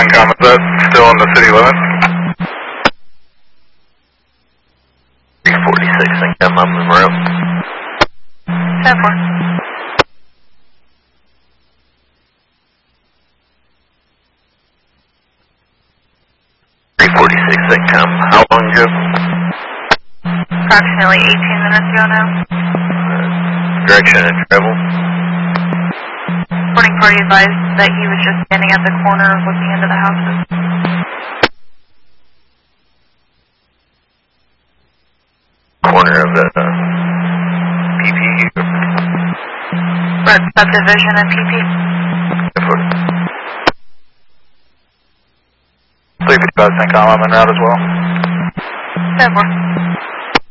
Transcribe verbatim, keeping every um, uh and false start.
CENTCOM, is that still in the city limits? three forty-six CENTCOM, I'm in route. ten four. three forty-six CENTCOM, how long ago? Approximately eighteen minutes ago now. Uh, direction and travel? Boarding party advised that he was just standing at the corner looking into the houses. Corner of the uh, P P? Red subdivision and P P. three fifty-five CENTCOM, I'm en route as well. ten four.